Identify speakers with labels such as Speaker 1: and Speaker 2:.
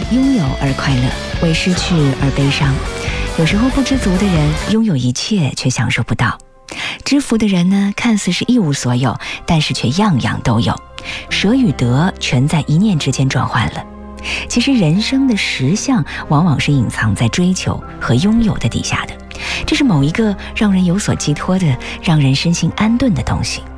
Speaker 1: 拥有而快乐，为失去而悲伤。有时候不知足的人拥有一切却享受不到，知福的人呢，看似是一无所有，但是却样样都有。舍与得全在一念之间转换了。其实人生的实相往往是隐藏在追求和拥有的底下的，这是某一个让人有所寄托的、让人身心安顿的东西。